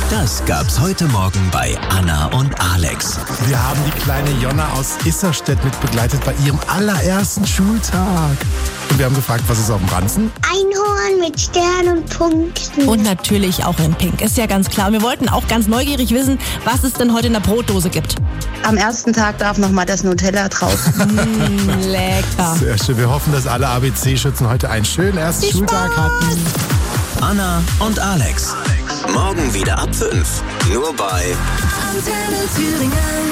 Das gab's heute Morgen bei Anna und Alex. Wir haben die kleine Jonna aus Isserstedt mit begleitet bei ihrem allerersten Schultag. Und wir haben gefragt, was ist auf dem Ranzen? Einhorn mit Sternen und Punkten. Und natürlich auch in Pink, ist ja ganz klar. Wir wollten auch ganz neugierig wissen, was es denn heute in der Brotdose gibt. Am ersten Tag darf noch mal das Nutella drauf. Lecker. Sehr schön. Wir hoffen, dass alle ABC-Schützen heute einen schönen ersten Schultag hatten. Anna und Alex. Morgen wieder ab 5. Nur bei Antenne Thüringen.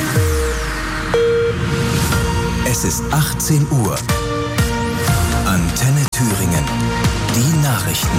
Es ist 18 Uhr. Antenne Thüringen. Die Nachrichten.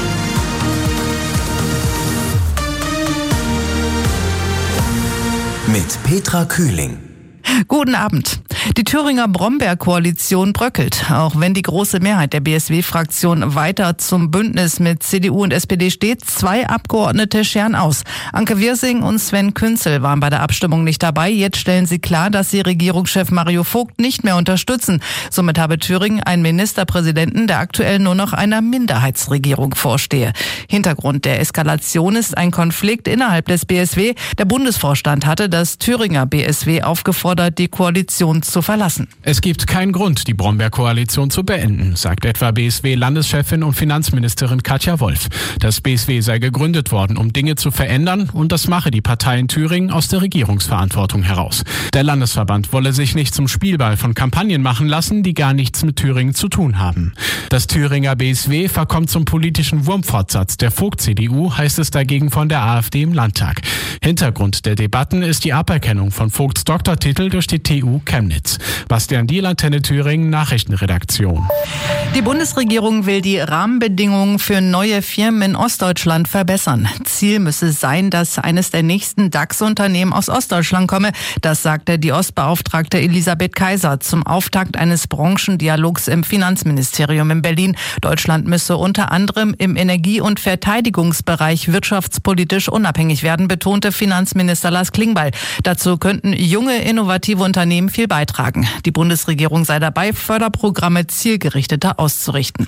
Mit Petra Kühling. Guten Abend. Die Thüringer Brombeer-Koalition bröckelt. Auch wenn die große Mehrheit der BSW-Fraktion weiter zum Bündnis mit CDU und SPD steht, 2 Abgeordnete scheren aus. Anke Wirsing und Sven Künzel waren bei der Abstimmung nicht dabei. Jetzt stellen sie klar, dass sie Regierungschef Mario Vogt nicht mehr unterstützen. Somit habe Thüringen einen Ministerpräsidenten, der aktuell nur noch einer Minderheitsregierung vorstehe. Hintergrund der Eskalation ist ein Konflikt innerhalb des BSW. Der Bundesvorstand hatte das Thüringer BSW aufgefordert, die Koalition zu verlassen. Es gibt keinen Grund, die Brombeer-Koalition zu beenden, sagt etwa BSW-Landeschefin und Finanzministerin Katja Wolf. Das BSW sei gegründet worden, um Dinge zu verändern, und das mache die Partei in Thüringen aus der Regierungsverantwortung heraus. Der Landesverband wolle sich nicht zum Spielball von Kampagnen machen lassen, die gar nichts mit Thüringen zu tun haben. Das Thüringer BSW verkommt zum politischen Wurmfortsatz der Vogt-CDU, heißt es dagegen von der AfD im Landtag. Hintergrund der Debatten ist die Aberkennung von Vogts Doktortitel durch die TU Chemnitz. Bastian Diehl, Antenne Thüringen, Nachrichtenredaktion. Die Bundesregierung will die Rahmenbedingungen für neue Firmen in Ostdeutschland verbessern. Ziel müsse sein, dass eines der nächsten DAX-Unternehmen aus Ostdeutschland komme. Das sagte die Ostbeauftragte Elisabeth Kaiser zum Auftakt eines Branchendialogs im Finanzministerium in Berlin. Deutschland müsse unter anderem im Energie- und Verteidigungsbereich wirtschaftspolitisch unabhängig werden, betonte Finanzminister Lars Klingbeil. Dazu könnten junge, innovative Unternehmen viel beitragen. Die Bundesregierung sei dabei, Förderprogramme zielgerichteter auszurichten.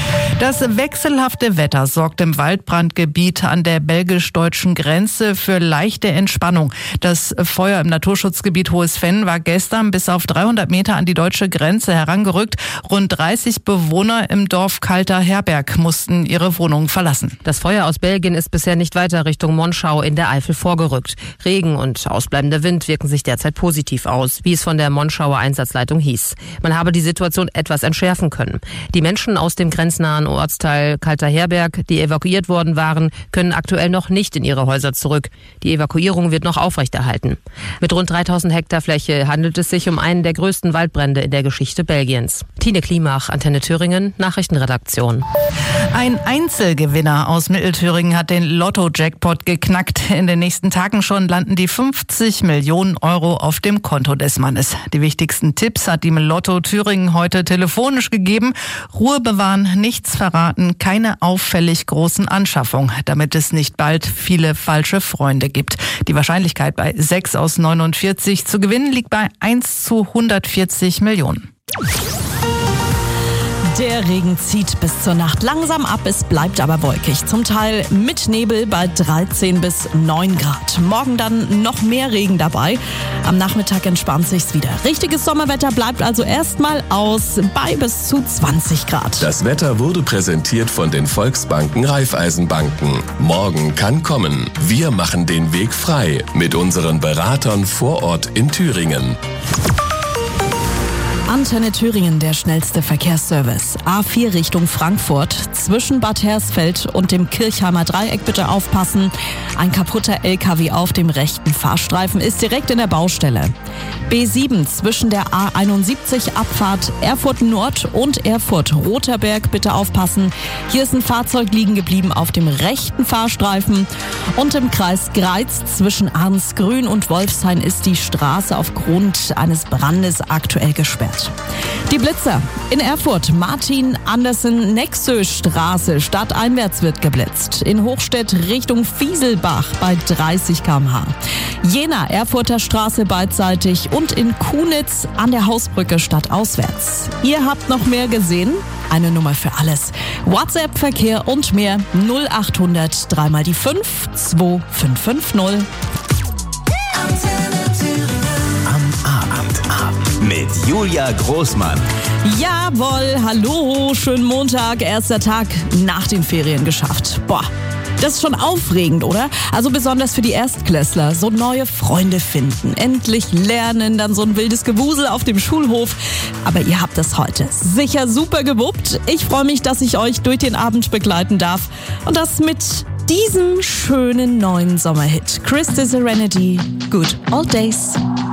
Das wechselhafte Wetter sorgt im Waldbrandgebiet an der belgisch-deutschen Grenze für leichte Entspannung. Das Feuer im Naturschutzgebiet Hohes Venn war gestern bis auf 300 Meter an die deutsche Grenze herangerückt. Rund 30 Bewohner im Dorf Kalter Herberg mussten ihre Wohnungen verlassen. Das Feuer aus Belgien ist bisher nicht weiter Richtung Monschau in der Eifel vorgerückt. Regen und ausbleibender Wind wirken sich derzeit positiv aus, wie es von der Monschauer Einsatzleitung hieß. Man habe die Situation etwas entschärfen können. Die Menschen aus dem grenznahen Ortsteil Kalter Herberg, die evakuiert worden waren, können aktuell noch nicht in ihre Häuser zurück. Die Evakuierung wird noch aufrechterhalten. Mit rund 3000 Hektar Fläche handelt es sich um einen der größten Waldbrände in der Geschichte Belgiens. Tine Klimach, Antenne Thüringen, Nachrichtenredaktion. Ein Einzelgewinner aus Mittelthüringen hat den Lotto-Jackpot geknackt. In den nächsten Tagen schon landen die 50 Millionen Euro auf dem Konto des Mannes. Die wichtigsten Tipps hat ihm Lotto Thüringen heute telefonisch gegeben. Ruhe bewahren, nichts verraten, keine auffällig großen Anschaffungen, damit es nicht bald viele falsche Freunde gibt. Die Wahrscheinlichkeit bei 6 aus 49 zu gewinnen liegt bei 1 zu 140 Millionen. Der Regen zieht bis zur Nacht langsam ab, es bleibt aber wolkig. Zum Teil mit Nebel bei 13 bis 9 Grad. Morgen dann noch mehr Regen dabei. Am Nachmittag entspannt sich's wieder. Richtiges Sommerwetter bleibt also erstmal aus bei bis zu 20 Grad. Das Wetter wurde präsentiert von den Volksbanken Raiffeisenbanken. Morgen kann kommen. Wir machen den Weg frei mit unseren Beratern vor Ort in Thüringen. Antenne Thüringen, der schnellste Verkehrsservice. A4 Richtung Frankfurt. Zwischen Bad Hersfeld und dem Kirchheimer Dreieck bitte aufpassen. Ein kaputter LKW auf dem rechten Fahrstreifen ist direkt in der Baustelle. B7 zwischen der A71 Abfahrt Erfurt Nord und Erfurt Roterberg bitte aufpassen. Hier ist ein Fahrzeug liegen geblieben auf dem rechten Fahrstreifen. Und im Kreis Greiz zwischen Arnsgrün und Wolfshain ist die Straße aufgrund eines Brandes aktuell gesperrt. ist. Die Blitzer in Erfurt, Martin-Andersen-Nexö-Straße, stadteinwärts wird geblitzt. In Hochstedt Richtung Fieselbach bei 30 km/h. Jena, Erfurter Straße beidseitig und in Kunitz an der Hausbrücke stadtauswärts. Ihr habt noch mehr gesehen? Eine Nummer für alles. WhatsApp, Verkehr und mehr 0800 3 mal die 5 2550. Mit Julia Großmann. Jawohl, hallo, schönen Montag, erster Tag nach den Ferien geschafft. Boah, das ist schon aufregend, oder? Also besonders für die Erstklässler, so neue Freunde finden, endlich lernen, dann so ein wildes Gewusel auf dem Schulhof. Aber ihr habt das heute sicher super gewuppt. Ich freue mich, dass ich euch durch den Abend begleiten darf und das mit diesem schönen neuen Sommerhit. Chris the Serenity, Good Old Days.